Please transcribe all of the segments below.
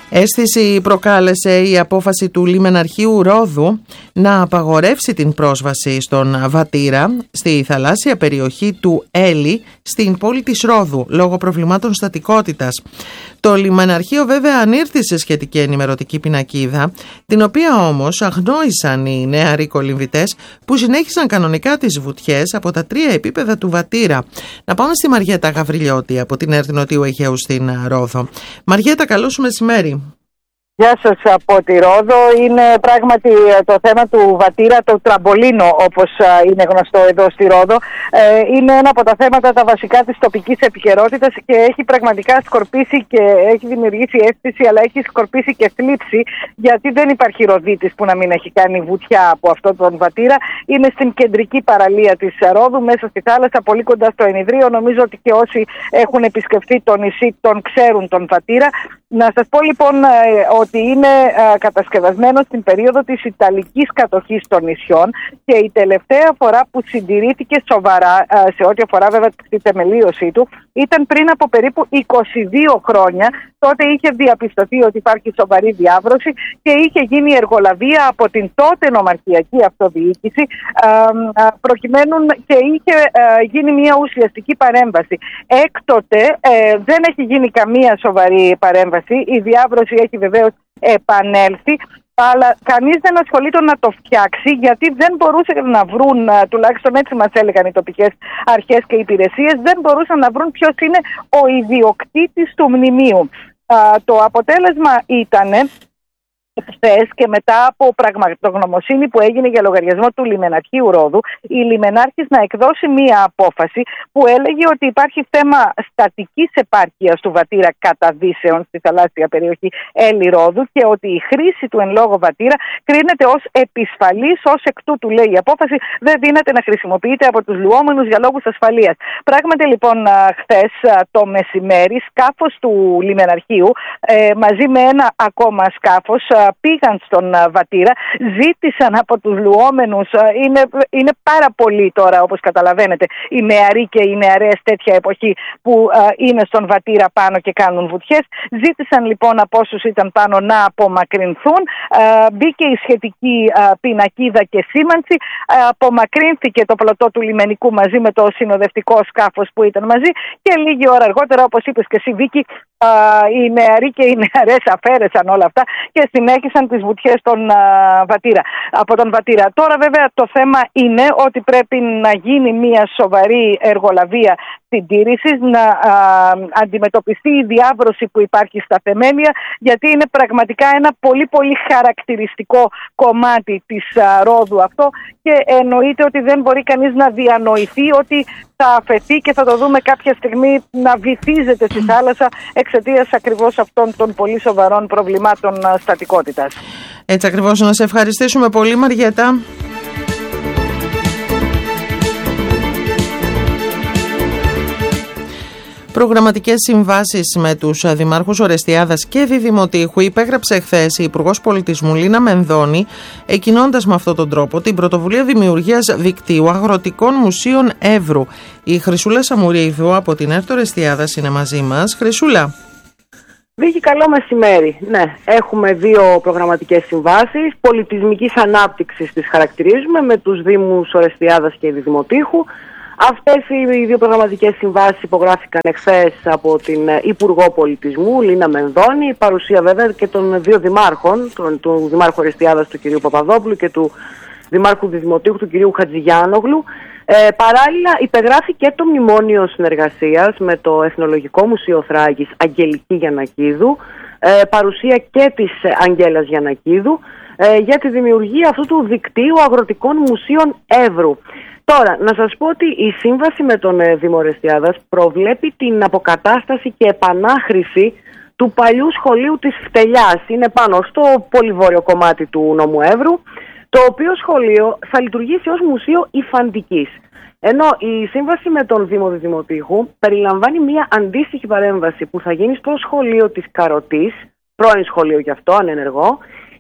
Αίσθηση προκάλεσε η απόφαση του Λιμεναρχείου Ρόδου να απαγορεύσει την πρόσβαση στον Βατήρα στη θαλάσσια περιοχή του Έλλη στην πόλη της Ρόδου λόγω προβλημάτων στατικότητας. Το Λιμεναρχείο βέβαια ανήρθησε σχετική ενημερωτική πινακίδα, την οποία όμως αγνόησαν οι νεαροί κολυμβητές που συνέχισαν κανονικά τις βουτιές από τα 3 επίπεδα του Βατήρα. Να πάμε στη Μαριέτα Γαβριλιώτη από την ΕΡΤ Νοτιού Αιγαίου στην Ρόδο. Μαριέτα, καλό σου μεσημέρι. Γεια σας από τη Ρόδο. Είναι πράγματι το θέμα του Βατήρα, το τραμπολίνο όπως είναι γνωστό εδώ στη Ρόδο. Είναι ένα από τα θέματα τα βασικά της τοπικής επικαιρότητας και έχει πραγματικά σκορπίσει και έχει δημιουργήσει αίσθηση, αλλά έχει σκορπίσει και θλίψη, γιατί δεν υπάρχει Ροδίτης που να μην έχει κάνει βουτιά από αυτό τον Βατήρα. Είναι στην κεντρική παραλία της Ρόδου, μέσα στη θάλασσα, πολύ κοντά στο Ενιδρίο. Νομίζω ότι και όσοι έχουν επισκεφτεί το νησί τον ξέρουν τον Βατήρα. Να σας πω λοιπόν ότι είναι κατασκευασμένο στην περίοδο της Ιταλικής κατοχής των νησιών και η τελευταία φορά που συντηρήθηκε σοβαρά, σε ό,τι αφορά βέβαια τη θεμελίωσή του, ήταν πριν από περίπου 22 χρόνια. Τότε είχε διαπιστωθεί ότι υπάρχει σοβαρή διάβρωση και είχε γίνει εργολαβία από την τότε νομαρχιακή αυτοδιοίκηση, προκειμένου και είχε γίνει μια ουσιαστική παρέμβαση. Έκτοτε δεν έχει γίνει καμία σοβαρή παρέμβαση. Η διάβρωση έχει βεβαίως επανέλθει, αλλά κανείς δεν ασχολείται να το φτιάξει, γιατί δεν μπορούσαν να βρουν, τουλάχιστον έτσι μας έλεγαν οι τοπικές αρχές και υπηρεσίες, δεν μπορούσαν να βρουν ποιος είναι ο ιδιοκτήτης του μνημείου. Το αποτέλεσμα ήτανε χθες και μετά από πραγματογνωμοσύνη που έγινε για λογαριασμό του Λιμεναρχείου Ρόδου, η Λιμενάρχης να εκδώσει μία απόφαση που έλεγε ότι υπάρχει θέμα στατικής επάρκειας του Βατήρα κατά δύσεων στη θαλάσσια περιοχή Έλλη Ρόδου και ότι η χρήση του εν λόγω Βατήρα κρίνεται ως επισφαλής, ως εκ τούτου, λέει η απόφαση, δεν δύναται να χρησιμοποιείται από τους λουόμενους για λόγους ασφαλείας. Πράγματι λοιπόν χθες το μεσημέρι σκάφος του Λιμεναρχείου μαζί με ένα ακόμα σκάφος πήγαν στον Βατήρα, ζήτησαν από τους λουόμενους, είναι πάρα πολλοί τώρα όπως καταλαβαίνετε οι νεαροί και οι νεαρές τέτοια εποχή που είναι στον Βατήρα πάνω και κάνουν βουτιές. Ζήτησαν λοιπόν από όσους ήταν πάνω να απομακρυνθούν, μπήκε η σχετική πινακίδα και σήμανση, απομακρύνθηκε το πλωτό του λιμενικού μαζί με το συνοδευτικό σκάφος που ήταν μαζί και λίγη ώρα αργότερα, όπως είπες και εσύ Βίκη, οι νεαροί και οι νεαρές αφαίρεσαν όλα αυτά και συνέχισαν τις βουτιές από τον Βατήρα. Τώρα βέβαια το θέμα είναι ότι πρέπει να γίνει μια σοβαρή εργολαβία συντήρησης, να αντιμετωπιστεί η διάβρωση που υπάρχει στα θεμέλια, γιατί είναι πραγματικά ένα πολύ πολύ χαρακτηριστικό κομμάτι της Ρόδου αυτό και εννοείται ότι δεν μπορεί κανείς να διανοηθεί ότι θα αφαιθεί και θα το δούμε κάποια στιγμή να βυθίζεται στη θάλασσα εξαιτίας ακριβώς αυτών των πολύ σοβαρών προβλημάτων στατικότητας. Έτσι ακριβώς. Να σε ευχαριστήσουμε πολύ, Μαριέτα. Προγραμματικές συμβάσεις με τους δημάρχους Ορεστιάδας και Διδημοτήχου υπέγραψε χθες η Υπουργός Πολιτισμού Λίνα Μενδώνη, εκκινώντας με αυτόν τον τρόπο την πρωτοβουλία δημιουργίας δικτύου αγροτικών μουσείων Εύρου. Η Χρυσούλα Σαμουρίδου από την ΕΡΤ Ορεστιάδας είναι μαζί μας. Χρυσούλα. Βίκη, καλό μεσημέρι. Ναι, έχουμε 2 προγραμματικές συμβάσεις πολιτισμικής ανάπτυξης, τις χαρακτηρίζουμε, με τους Δήμους Ορεστιάδας και Διδημοτήχου. Αυτές οι 2 προγραμματικές συμβάσεις υπογράφηκαν εχθές από την Υπουργό Πολιτισμού Λίνα Μενδώνη, παρουσία βέβαια και των 2 δημάρχων, του Δημάρχου Ορεστιάδας του κ. Παπαδόπουλου και του Δημάρχου Διδημοτήχου του κ. Χατζηγιάνογλου. Παράλληλα υπεγράφει και το μνημόνιο συνεργασίας με το Εθνολογικό Μουσείο Θράκης Αγγελική Γιαννακίδου, παρουσία και της Αγγέλας Γιαννακίδου, για τη δημιουργία αυτού του δικτύου αγροτικών μουσείων Εύρου. Τώρα, να σας πω ότι η σύμβαση με τον Δήμο Ορεστιάδας προβλέπει την αποκατάσταση και επανάχρηση του παλιού σχολείου της Φτελιάς. Είναι πάνω στο πολύ βόρειο κομμάτι του νομού Εύρου, το οποίο σχολείο θα λειτουργήσει ως μουσείο υφαντικής. Ενώ η σύμβαση με τον Δήμο Διδημοτήχου περιλαμβάνει μια αντίστοιχη παρέμβαση που θα γίνει στο σχολείο της Καροτής, πρώην σχολείο γι' αυτό, ανενεργό,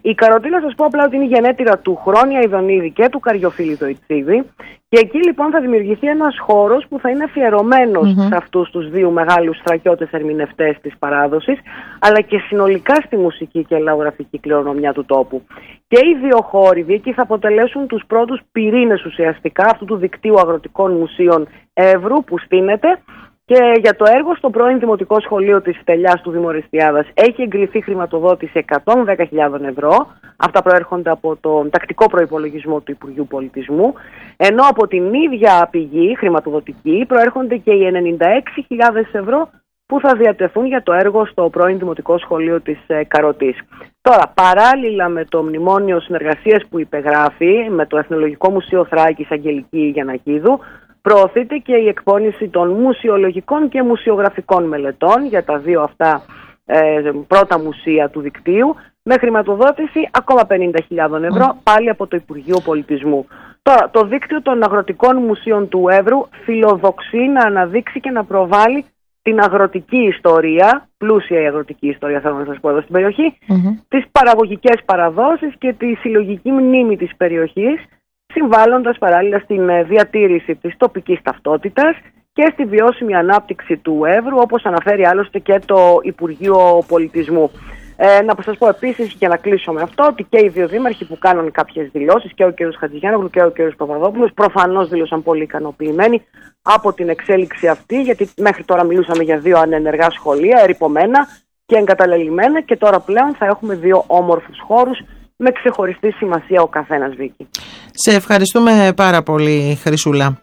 Η καροτή, να σας πω απλά ότι είναι η γενέτειρα του Χρόνια Ιδονίδη και του Καριοφίλη Δοϊτσίδη. Και εκεί λοιπόν θα δημιουργηθεί ένας χώρος που θα είναι αφιερωμένος σε αυτούς τους δύο μεγάλους στρακιώτες ερμηνευτές της παράδοσης, αλλά και συνολικά στη μουσική και λαογραφική κληρονομιά του τόπου. Και οι δύο χώροι εκεί θα αποτελέσουν τους πρώτους πυρήνες ουσιαστικά αυτού του δικτύου αγροτικών μουσείων Εύρου που στείνεται. Και για το έργο στο πρώην Δημοτικό Σχολείο της Στελιάς του Δήμου Ορεστιάδας έχει εγγυηθεί χρηματοδότηση 110.000 ευρώ. Αυτά προέρχονται από τον τακτικό προϋπολογισμό του Υπουργείου Πολιτισμού. Ενώ από την ίδια πηγή χρηματοδοτική προέρχονται και οι 96.000 ευρώ που θα διατεθούν για το έργο στο πρώην Δημοτικό Σχολείο της Καροτής. Τώρα, παράλληλα με το μνημόνιο συνεργασίας που υπεγράφει με το Εθνολογικό Μουσείο Θράκης Αγγελική Γιαννακίδου, προωθείται και η εκπόνηση των μουσιολογικών και μουσιογραφικών μελετών για τα δύο αυτά πρώτα μουσεία του δικτύου, με χρηματοδότηση ακόμα 50.000 ευρώ πάλι από το Υπουργείο Πολιτισμού. Τώρα, το δίκτυο των αγροτικών μουσείων του Εύρου φιλοδοξεί να αναδείξει και να προβάλλει την αγροτική ιστορία, πλούσια η αγροτική ιστορία θέλω να σας πω εδώ στην περιοχή, τις παραγωγικές παραδόσεις και τη συλλογική μνήμη της περιοχής, συμβάλλοντας παράλληλα στην διατήρηση της τοπικής ταυτότητας και στη βιώσιμη ανάπτυξη του Εύρου, όπως αναφέρει άλλωστε και το Υπουργείο Πολιτισμού. Να σας πω επίσης και να κλείσω με αυτό ότι και οι δύο δήμαρχοι που κάνουν κάποιες δηλώσεις, και ο κ. Χατζηγιάννογλου και ο κ. Παπαδόπουλος, προφανώς δήλωσαν πολύ ικανοποιημένοι από την εξέλιξη αυτή, γιατί μέχρι τώρα μιλούσαμε για δύο ανενεργά σχολεία, ερειπωμένα και εγκαταλελειμμένα, και τώρα πλέον θα έχουμε δύο όμορφους χώρους με ξεχωριστή σημασία ο καθένας, Βίκη. Σε ευχαριστούμε πάρα πολύ, Χρυσούλα.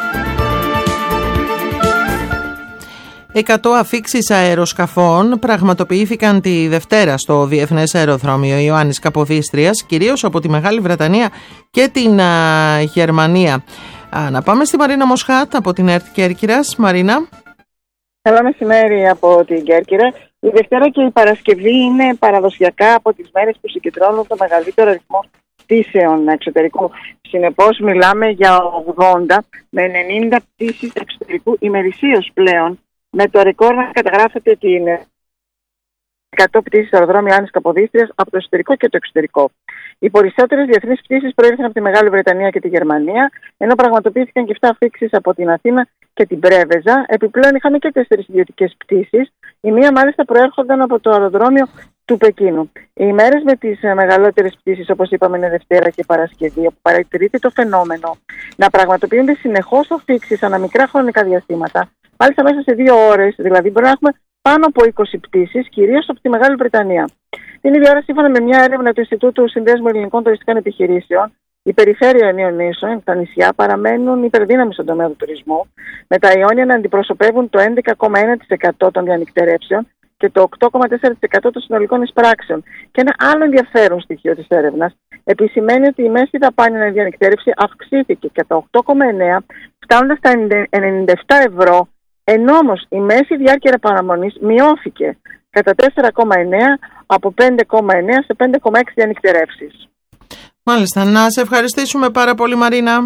100 αφίξεις αεροσκαφών πραγματοποιήθηκαν τη Δευτέρα στο Διεθνές Αεροδρόμιο Ιωάννης Καποδίστριας, κυρίως από τη Μεγάλη Βρετανία και την Γερμανία. Να πάμε στη Μαρίνα Μοσχάτ από την ΕΡΤ Κέρκυρας. Μαρίνα. Καλό μεσημέρι από την Κέρκυρα. Η Δευτέρα και η Παρασκευή είναι παραδοσιακά από τις μέρες που συγκεντρώνουν το μεγαλύτερο αριθμό πτήσεων εξωτερικού. Συνεπώς μιλάμε για 80 με 90 πτήσεις εξωτερικού ημερησίως πλέον, με το ρεκόρ να καταγράφεται την 100 πτήσεις στο αεροδρόμιο Ιωάννης Καποδίστριας από το εσωτερικό και το εξωτερικό. Οι περισσότερες διεθνείς πτήσεις προήλθαν από τη Μεγάλη Βρετανία και τη Γερμανία, ενώ πραγματοποιήθηκαν και 7 αφίξεις από την Αθήνα και την Πρέβεζα. Επιπλέον είχαμε και 4 ιδιωτικές πτήσεις. Η μία μάλιστα προέρχονταν από το αεροδρόμιο του Πεκίνου. Οι ημέρες με τις μεγαλύτερες πτήσεις, όπως είπαμε, είναι Δευτέρα και Παρασκευή, όπου παρατηρείται το φαινόμενο να πραγματοποιούνται συνεχώς αφίξεις ανά μικρά χρονικά διαστήματα. Μάλιστα μέσα σε 2 ώρες, δηλαδή μπορεί να έχουμε πάνω από 20 πτήσεις, κυρίως από τη Μεγάλη Βρετανία. Την ίδια ώρα, σύμφωνα με μια έρευνα του Ινστιτούτου Συνδέσμου Ελληνικών Τουριστικών Επιχειρήσεων, η περιφέρεια Ιωνίων Νήσων, τα νησιά, παραμένουν υπερδύναμοι στον τομέα του τουρισμού, με τα Ιόνια να αντιπροσωπεύουν το 11,1% των διανυκτερεύσεων και το 8,4% των συνολικών εισπράξεων. Και ένα άλλο ενδιαφέρον στοιχείο της έρευνας επισημαίνει ότι η μέση δαπάνη ανά διανυκτέρευση αυξήθηκε κατά 8,9%, φτάνοντας στα 97 ευρώ, ενώ όμως η μέση διάρκεια παραμονής μειώθηκε κατά 4,9% από 5,9% σε 5,6% διανυκτερεύσεις. Μάλιστα, να σε ευχαριστήσουμε πάρα πολύ, Μαρίνα.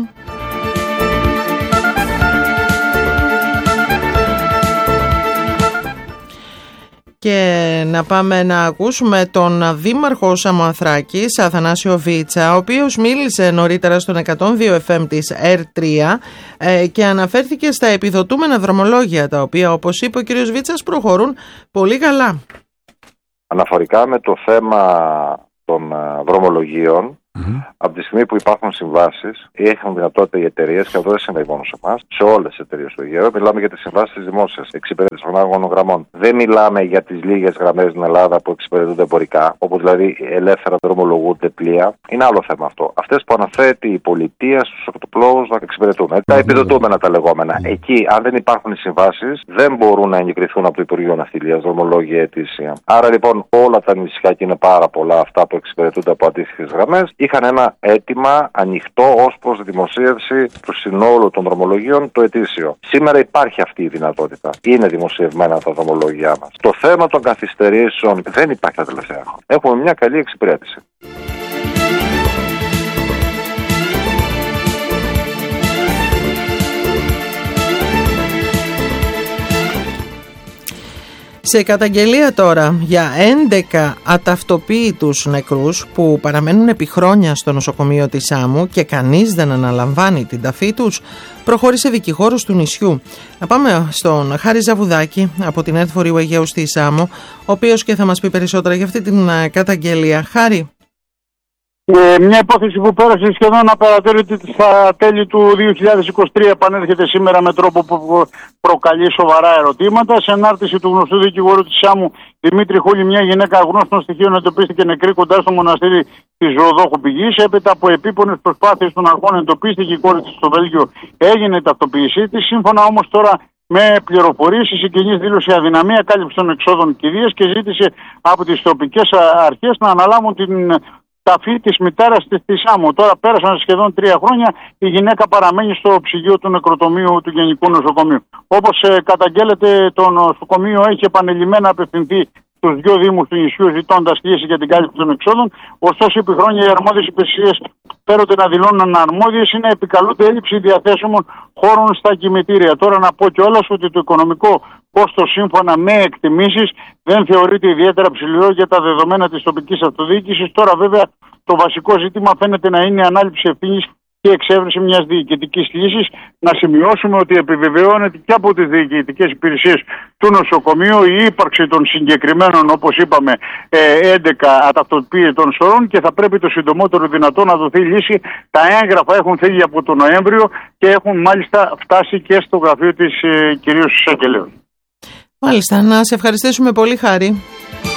Και να πάμε να ακούσουμε τον Δήμαρχο Σαμοαθράκης, Αθανάσιο Βίτσα, ο οποίος μίλησε νωρίτερα στον 102 FM της R3 και αναφέρθηκε στα επιδοτούμενα δρομολόγια, τα οποία, όπως είπε ο κ. Βίτσας, προχωρούν πολύ καλά. Αναφορικά με το θέμα των δρομολογίων, από τη στιγμή που υπάρχουν συμβάσεις ή έχουν δυνατότητα οι εταιρείες, και αυτό δεν συμβαίνει μόνο σε εμάς, σε όλες τις εταιρείες του Αιγαίου, μιλάμε για τις συμβάσεις της δημόσιας εξυπηρέτησης των άγωνων γραμμών. Δεν μιλάμε για τις λίγες γραμμές στην Ελλάδα που εξυπηρετούνται εμπορικά, όπου δηλαδή ελεύθερα δρομολογούνται πλοία. Είναι άλλο θέμα αυτό. Αυτές που αναθέτει η πολιτεία στους ακτοπλώους να εξυπηρετούν. Τα επιδοτούμενα τα λεγόμενα. Εκεί, αν δεν υπάρχουν οι συμβάσεις, δεν μπορούν να εγκριθούν από το Υπουργείο Ναυτιλίας δρομολόγια ετήσια. Άρα λοιπόν όλα τα νησιά, και είναι πάρα πολλά αυτά που εξυπηρετούνται από αντίστοιχες γραμμές, είχαν ένα αίτημα ανοιχτό ως προς δημοσίευση του συνόλου των δρομολογίων το ετήσιο. Σήμερα υπάρχει αυτή η δυνατότητα. Είναι δημοσιευμένα τα δρομολόγια μας. Το θέμα των καθυστερήσεων δεν υπάρχει τα τελευταία χρόνια. Έχουμε μια καλή εξυπηρέτηση. Σε καταγγελία τώρα για 11 αταυτοποίητους νεκρούς που παραμένουν επί χρόνια στο νοσοκομείο της Σάμου και κανείς δεν αναλαμβάνει την ταφή τους, προχώρησε δικηγόρος του νησιού. Να πάμε στον Χάρη Ζαβουδάκη από την ΕΡΤ Βορείου Αιγαίου στη Σάμο, ο οποίος και θα μας πει περισσότερα για αυτή την καταγγελία. Χάρη. Μια υπόθεση που πέρασε σχεδόν στα τέλη του 2023 επανέρχεται σήμερα με τρόπο που προκαλεί σοβαρά ερωτήματα. Σε ανάρτηση του γνωστού δικηγόρου της Σάμου Δημήτρη Χούλη, μια γυναίκα γνώστων στοιχείων εντοπίστηκε νεκρή κοντά στο μοναστήρι της Ζωοδόχου Πηγής. Έπειτα από επίπονες προσπάθειες των αρχών εντοπίστηκε η κόρη της στο Βέλγιο, έγινε η ταυτοποίησή της. Σύμφωνα όμως τώρα με πληροφορίες, η συγγενής δήλωσε αδυναμία κάλυψη των εξόδων κηδείας και ζήτησε από τις τοπικές αρχές να αναλάβουν την ταφή της μητέρας της στη Σάμο. Τώρα πέρασαν σχεδόν 3 χρόνια, η γυναίκα παραμένει στο ψυγείο του νεκροτομείου του Γενικού Νοσοκομείου. Όπως καταγγέλλεται, το νοσοκομείο έχει επανειλημμένα απευθυνθεί στους 2 δήμους του νησιού ζητώντας λύση για την κάλυψη των εξόδων. Ωστόσο, επί χρόνια οι αρμόδιες υπηρεσίες φέρονται να δηλώνουν αρμόδιες ή να επικαλούνται έλλειψη διαθέσιμων χώρων στα κημητήρια. Τώρα να πω κιόλας ότι το οικονομικό κόστος σύμφωνα με εκτιμήσεις δεν θεωρείται ιδιαίτερα ψηλό για τα δεδομένα της τοπικής αυτοδιοίκησης. Τώρα βέβαια το βασικό ζήτημα φαίνεται να είναι η ανάληψη ευθύνης και εξέβρεση μιας διοικητικής λύσης. Να σημειώσουμε ότι επιβεβαιώνεται και από τις διοικητικές υπηρεσίες του νοσοκομείου η ύπαρξη των συγκεκριμένων, όπως είπαμε, 11 αταυτοποίητων σωρών και θα πρέπει το συντομότερο δυνατό να δοθεί λύση. Τα έγγραφα έχουν φύγει από τον Νοέμβριο και έχουν μάλιστα φτάσει και στο γραφείο της κυρίως Εισαγγελέως. Μάλιστα, να σε ευχαριστήσουμε πολύ, Χάρη.